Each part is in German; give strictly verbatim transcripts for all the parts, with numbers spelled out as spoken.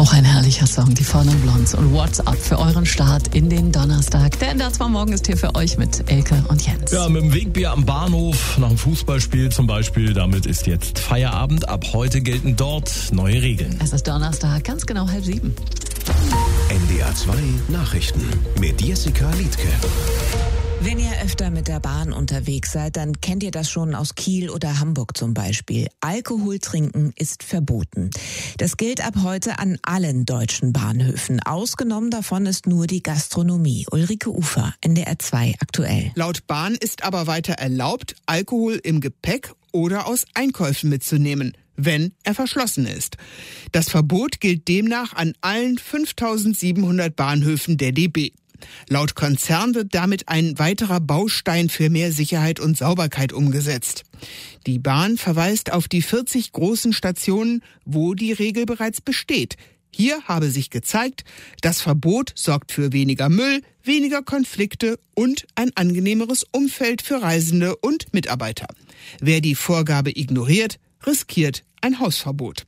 Auch ein herrlicher Song, die Four Non Blondes und What's Up für euren Start in den Donnerstag. Der N D R zwei Morgen ist hier für euch mit Elke und Jens. Ja, mit dem Wegbier am Bahnhof nach dem Fußballspiel zum Beispiel. Damit ist jetzt Feierabend. Ab heute gelten dort neue Regeln. Es ist Donnerstag, ganz genau halb sieben. N D R zwei Nachrichten mit Jessica Liedtke. Wenn ihr öfter mit der Bahn unterwegs seid, dann kennt ihr das schon aus Kiel oder Hamburg zum Beispiel. Alkohol trinken ist verboten. Das gilt ab heute an allen deutschen Bahnhöfen. Ausgenommen davon ist nur die Gastronomie. Ulrike Ufer, N D R zwei aktuell. Laut Bahn ist aber weiter erlaubt, Alkohol im Gepäck oder aus Einkäufen mitzunehmen, wenn er verschlossen ist. Das Verbot gilt demnach an allen fünftausendsiebenhundert Bahnhöfen der D B. Laut Konzern wird damit ein weiterer Baustein für mehr Sicherheit und Sauberkeit umgesetzt. Die Bahn verweist auf die vierzig großen Stationen, wo die Regel bereits besteht. Hier habe sich gezeigt, das Verbot sorgt für weniger Müll, weniger Konflikte und ein angenehmeres Umfeld für Reisende und Mitarbeiter. Wer die Vorgabe ignoriert, riskiert ein Hausverbot.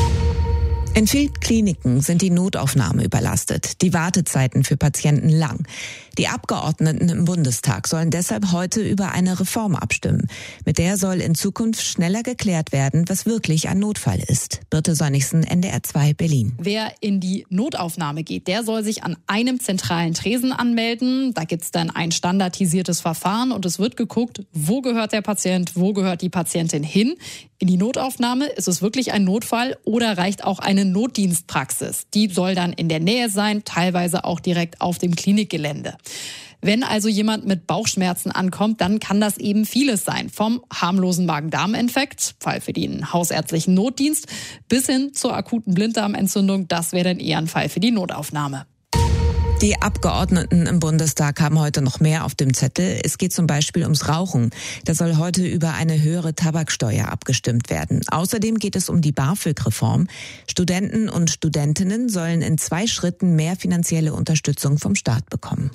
In vielen Kliniken sind die Notaufnahmen überlastet, die Wartezeiten für Patienten lang. Die Abgeordneten im Bundestag sollen deshalb heute über eine Reform abstimmen. Mit der soll in Zukunft schneller geklärt werden, was wirklich ein Notfall ist. Birte Sönnigsen, N D R zwei Berlin. Wer in die Notaufnahme geht, der soll sich an einem zentralen Tresen anmelden. Da gibt's dann ein standardisiertes Verfahren und es wird geguckt, wo gehört der Patient, wo gehört die Patientin hin. In die Notaufnahme, ist es wirklich ein Notfall oder reicht auch eine Notdienstpraxis? Die soll dann in der Nähe sein, teilweise auch direkt auf dem Klinikgelände. Wenn also jemand mit Bauchschmerzen ankommt, dann kann das eben vieles sein. Vom harmlosen Magen-Darm-Infekt, Fall für den hausärztlichen Notdienst, bis hin zur akuten Blinddarmentzündung. Das wäre dann eher ein Fall für die Notaufnahme. Die Abgeordneten im Bundestag haben heute noch mehr auf dem Zettel. Es geht zum Beispiel ums Rauchen. Da soll heute über eine höhere Tabaksteuer abgestimmt werden. Außerdem geht es um die BAföG-Reform. Studenten und Studentinnen sollen in zwei Schritten mehr finanzielle Unterstützung vom Staat bekommen.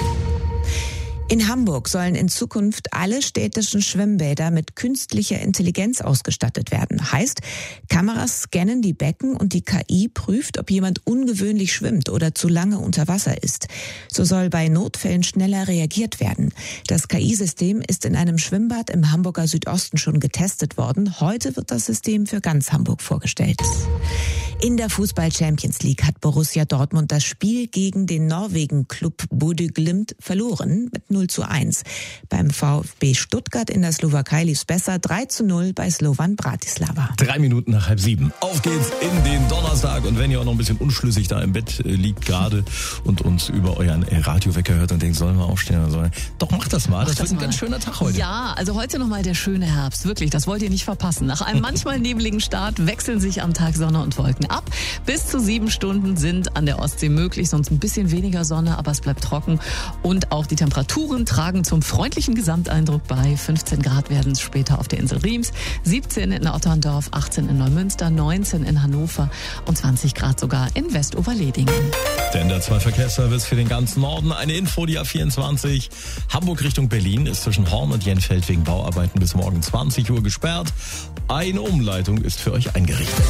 In Hamburg sollen in Zukunft alle städtischen Schwimmbäder mit künstlicher Intelligenz ausgestattet werden. Heißt, Kameras scannen die Becken und die K I prüft, ob jemand ungewöhnlich schwimmt oder zu lange unter Wasser ist. So soll bei Notfällen schneller reagiert werden. Das K I-System ist in einem Schwimmbad im Hamburger Südosten schon getestet worden. Heute wird das System für ganz Hamburg vorgestellt. In der Fußball-Champions League hat Borussia Dortmund das Spiel gegen den Norwegen-Klub Bodø Glimt verloren mit null zu eins. Beim VfB Stuttgart in der Slowakei lief's besser, drei zu null bei Slovan Bratislava. Drei Minuten nach halb sieben. Auf geht's in den Donnerstag. Und wenn ihr auch noch ein bisschen unschlüssig da im Bett liegt gerade und uns über euren Radiowecker hört und denkt, sollen wir aufstehen oder sollen wir? Doch, macht das mal. Macht das, das wird ein mal. ganz schöner Tag heute. Ja, also heute nochmal der schöne Herbst. Wirklich, das wollt ihr nicht verpassen. Nach einem manchmal nebligen Start wechseln sich am Tag Sonne und Wolken ab. Bis zu sieben Stunden sind an der Ostsee möglich, sonst ein bisschen weniger Sonne, aber es bleibt trocken. Und auch die Temperaturen tragen zum freundlichen Gesamteindruck bei. fünfzehn Grad werden es später auf der Insel Riems, siebzehn in Otterndorf, achtzehn in Neumünster, neunzehn in Hannover und zwanzig Grad sogar in Westoverledingen. Der N D R zwei Verkehrsservice für den ganzen Norden. Eine Info, die A vierundzwanzig. Hamburg Richtung Berlin ist zwischen Horn und Jenfeld wegen Bauarbeiten bis morgen zwanzig Uhr gesperrt. Eine Umleitung ist für euch eingerichtet.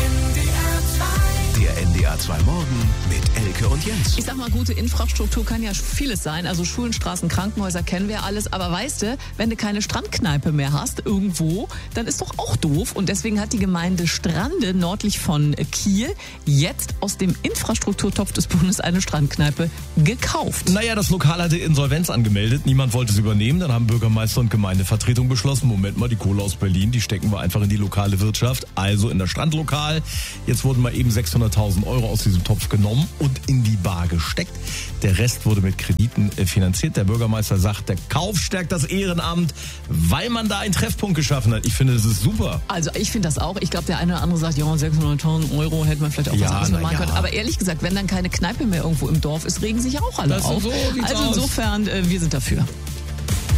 Der N D R zwei Morgen mit Elke und Jens. Ich sag mal, gute Infrastruktur kann ja vieles sein. Also Schulen, Straßen, Krankenhäuser kennen wir alles. Aber weißt du, wenn du keine Strandkneipe mehr hast irgendwo, dann ist doch auch doof. Und deswegen hat die Gemeinde Strande nördlich von Kiel jetzt aus dem Infrastrukturtopf des Bundes eine Strandkneipe gekauft. Naja, das Lokal hatte Insolvenz angemeldet. Niemand wollte es übernehmen. Dann haben Bürgermeister und Gemeindevertretung beschlossen, Moment mal, die Kohle aus Berlin, die stecken wir einfach in die lokale Wirtschaft. Also in das Strandlokal. Jetzt wurden mal eben sechshunderttausend Euro aus diesem Topf genommen und in die Bar gesteckt. Der Rest wurde mit Krediten finanziert. Der Bürgermeister sagt, der Kauf stärkt das Ehrenamt, weil man da einen Treffpunkt geschaffen hat. Ich finde, das ist super. Also ich finde das auch. Ich glaube, der eine oder andere sagt, ja, sechshunderttausend Euro hätte man vielleicht auch Ja, was anderes na machen ja. können. Aber ehrlich gesagt, wenn dann keine Kneipe mehr irgendwo im Dorf ist, regen sich auch alle Das auf. so sieht's Also aus. insofern, äh, wir sind dafür.